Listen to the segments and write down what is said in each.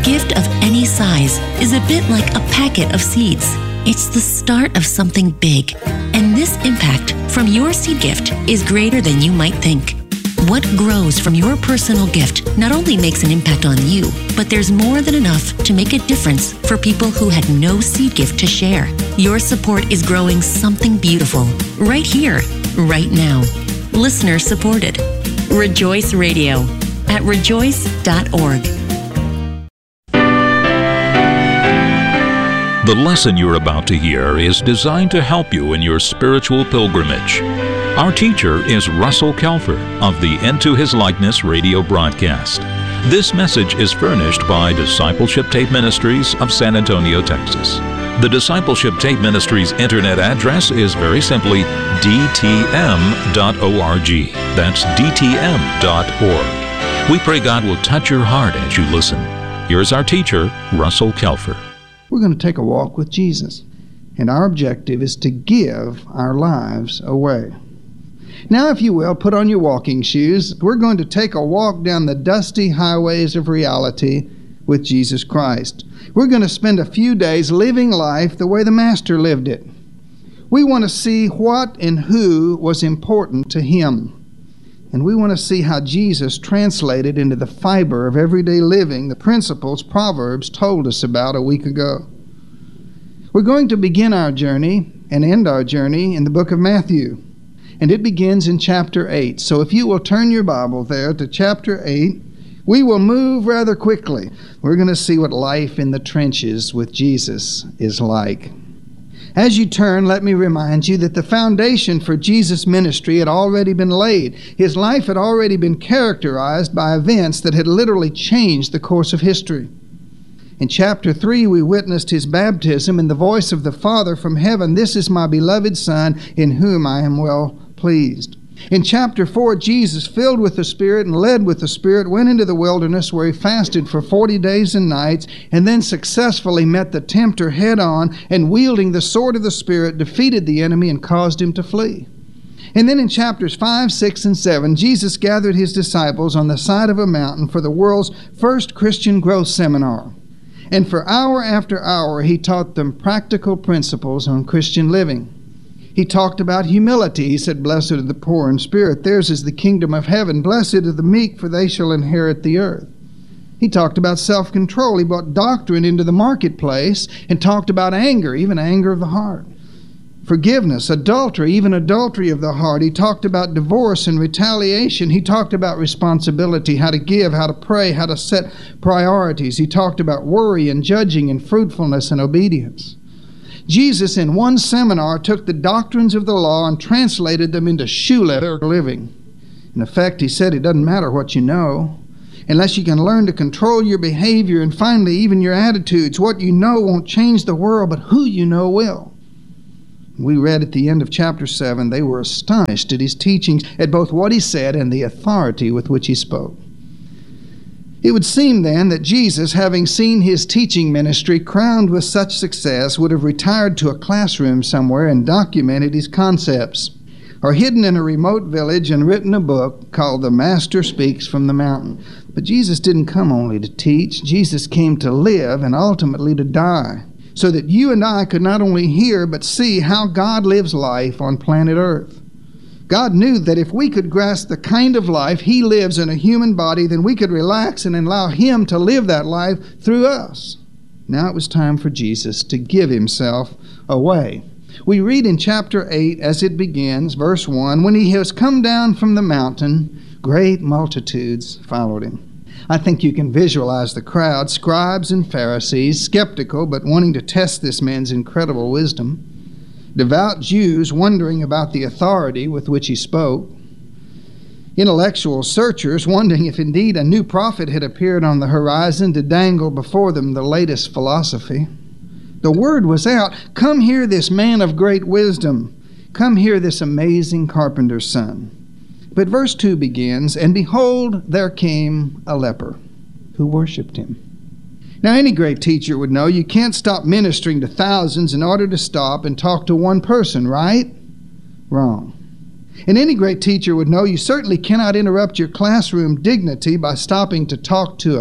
gift of any size is a bit like a packet of seeds. It's the start of something big, and this impact from your seed gift is greater than you might think. What grows from your personal gift not only makes an impact on you, but there's more than enough to make a difference for people who had no seed gift to share. Your support is growing something beautiful right here, right now. Listener supported. Rejoice Radio at rejoice.org. The lesson you're about to hear is designed to help you in your spiritual pilgrimage. Our teacher is Russell Kelfer of the Into His Likeness radio broadcast. This message is furnished by Discipleship Tape Ministries of San Antonio, Texas. The Discipleship Tape Ministries internet address is very simply dtm.org. That's dtm.org. We pray God will touch your heart as you listen. Here's our teacher, Russell Kelfer. We're going to take a walk with Jesus, and our objective is to give our lives away. Now, if you will, put on your walking shoes. We're going to take a walk down the dusty highways of reality with Jesus Christ. We're going to spend a few days living life the way the Master lived it. We want to see what and who was important to Him. And we want to see how Jesus translated into the fiber of everyday living the principles Proverbs told us about a week ago. We're going to begin our journey and end our journey in the book of Matthew. And it begins in chapter 8. So if you will turn your Bible there to chapter 8, we will move rather quickly. We're going to see what life in the trenches with Jesus is like. As you turn, let me remind you that the foundation for Jesus' ministry had already been laid. His life had already been characterized by events that had literally changed the course of history. In chapter 3, we witnessed His baptism and the voice of the Father from heaven, "This is my beloved Son, in whom I am well pleased." In chapter 4, Jesus, filled with the Spirit and led with the Spirit, went into the wilderness where He fasted for 40 days and nights, and then successfully met the tempter head on, and wielding the sword of the Spirit, defeated the enemy and caused him to flee. And then in chapters 5, 6, and 7, Jesus gathered His disciples on the side of a mountain for the world's first Christian growth seminar. And for hour after hour, He taught them practical principles on Christian living. He talked about humility. He said, "Blessed are the poor in spirit. Theirs is the kingdom of heaven. Blessed are the meek, for they shall inherit the earth." He talked about self-control. He brought doctrine into the marketplace and talked about anger, even anger of the heart. Forgiveness, adultery, even adultery of the heart. He talked about divorce and retaliation. He talked about responsibility, how to give, how to pray, how to set priorities. He talked about worry and judging and fruitfulness and obedience. Jesus, in one seminar, took the doctrines of the law and translated them into shoe leather living. In effect, He said, it doesn't matter what you know, unless you can learn to control your behavior and finally even your attitudes. What you know won't change the world, but who you know will. We read at the end of chapter 7, they were astonished at His teachings, at both what He said and the authority with which He spoke. It would seem then that Jesus, having seen His teaching ministry crowned with such success, would have retired to a classroom somewhere and documented His concepts, or hidden in a remote village and written a book called The Master Speaks from the Mountain. But Jesus didn't come only to teach. Jesus came to live and ultimately to die, so that you and I could not only hear but see how God lives life on planet Earth. God knew that if we could grasp the kind of life He lives in a human body, then we could relax and allow Him to live that life through us. Now it was time for Jesus to give Himself away. We read in chapter 8 as it begins, verse 1, "When He has come down from the mountain, great multitudes followed Him." I think you can visualize the crowd, scribes and Pharisees, skeptical but wanting to test this man's incredible wisdom. Devout Jews wondering about the authority with which He spoke. Intellectual searchers wondering if indeed a new prophet had appeared on the horizon to dangle before them the latest philosophy. The word was out, "Come hear this man of great wisdom. Come hear this amazing carpenter's son." But verse 2 begins, "And behold, there came a leper who worshipped Him." Now, any great teacher would know you can't stop ministering to thousands in order to stop and talk to one person, right? Wrong. And any great teacher would know you certainly cannot interrupt your classroom dignity by stopping to talk to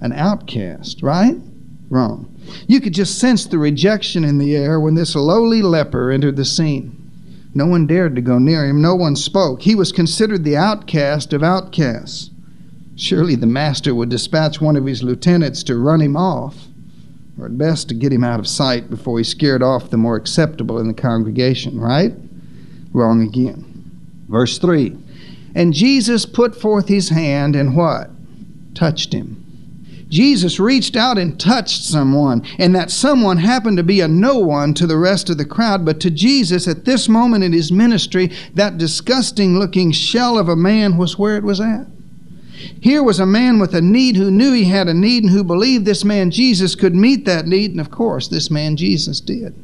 an outcast, right? Wrong. You could just sense the rejection in the air when this lowly leper entered the scene. No one dared to go near him. No one spoke. He was considered the outcast of outcasts. Surely the master would dispatch one of his lieutenants to run him off, or at best to get him out of sight before he scared off the more acceptable in the congregation, right? Wrong again. Verse 3. And Jesus put forth his hand and what? Touched him. Jesus reached out and touched someone, and that someone happened to be a no one to the rest of the crowd, but to Jesus at this moment in his ministry, that disgusting-looking shell of a man was where it was at. Here was a man with a need who knew he had a need and who believed this man Jesus could meet that need, and of course, this man Jesus did.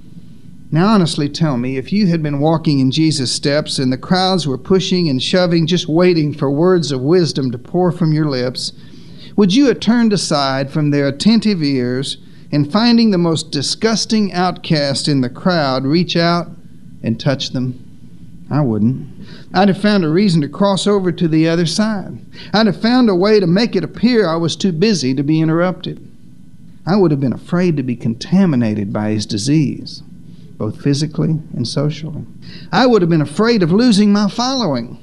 Now honestly tell me, if you had been walking in Jesus' steps and the crowds were pushing and shoving, just waiting for words of wisdom to pour from your lips, would you have turned aside from their attentive ears and, finding the most disgusting outcast in the crowd, reach out and touch them? I wouldn't. I'd have found a reason to cross over to the other side. I'd have found a way to make it appear I was too busy to be interrupted. I would have been afraid to be contaminated by his disease, both physically and socially. I would have been afraid of losing my following.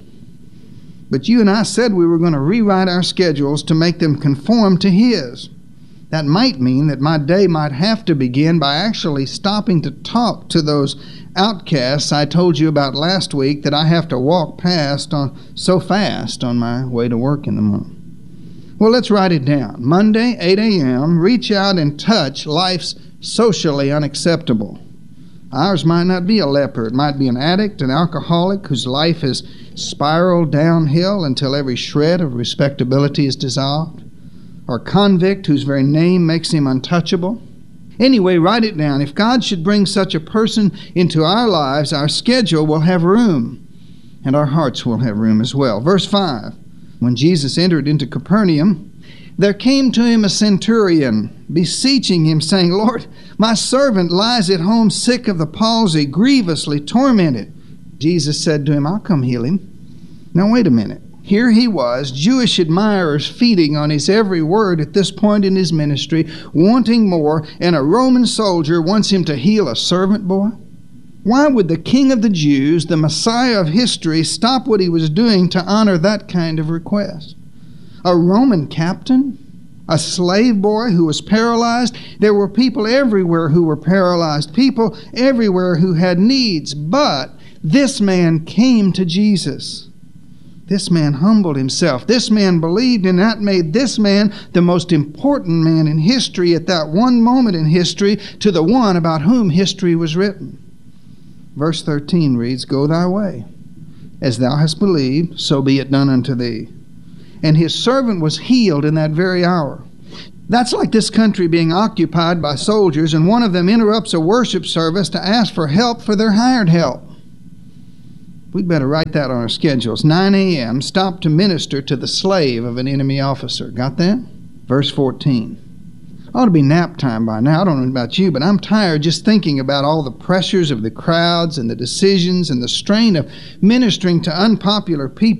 But you and I said we were going to rewrite our schedules to make them conform to his. That might mean that my day might have to begin by actually stopping to talk to those outcasts I told you about last week that I have to walk past so fast on my way to work in the morning. Well, let's write it down. Monday, 8 a.m., reach out and touch life's socially unacceptable. Ours might not be a leper. It might be an addict, an alcoholic whose life has spiraled downhill until every shred of respectability is dissolved, or a convict whose very name makes him untouchable. Anyway, write it down. If God should bring such a person into our lives, our schedule will have room, and our hearts will have room as well. Verse 5, when Jesus entered into Capernaum, there came to him a centurion, beseeching him, saying, Lord, my servant lies at home sick of the palsy, grievously tormented. Jesus said to him, I'll come heal him. Now wait a minute. Here he was, Jewish admirers feeding on his every word at this point in his ministry, wanting more, and a Roman soldier wants him to heal a servant boy? Why would the King of the Jews, the Messiah of history, stop what he was doing to honor that kind of request? A Roman captain? A slave boy who was paralyzed? There were people everywhere who were paralyzed, people everywhere who had needs, but this man came to Jesus. This man humbled himself. This man believed, and that made this man the most important man in history at that one moment in history to the one about whom history was written. Verse 13 reads, Go thy way. As thou hast believed, so be it done unto thee. And his servant was healed in that very hour. That's like this country being occupied by soldiers, and one of them interrupts a worship service to ask for help for their hired help. We'd better write that on our schedules. 9 a.m., stop to minister to the slave of an enemy officer. Got that? Verse 14. Ought to be nap time by now. I don't know about you, but I'm tired just thinking about all the pressures of the crowds and the decisions and the strain of ministering to unpopular people